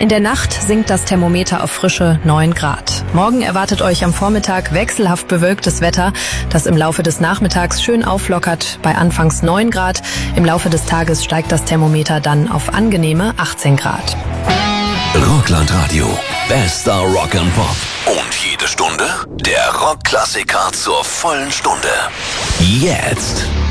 In der Nacht sinkt das Thermometer auf frische 9 Grad. Morgen erwartet euch am Vormittag wechselhaft bewölktes Wetter, das im Laufe des Nachmittags schön auflockert bei anfangs 9 Grad. Im Laufe des Tages steigt das Thermometer dann auf angenehme 18 Grad. Rockland-Radio. Bester Rock and Pop. Und jede Stunde der Rockklassiker zur vollen Stunde. Jetzt.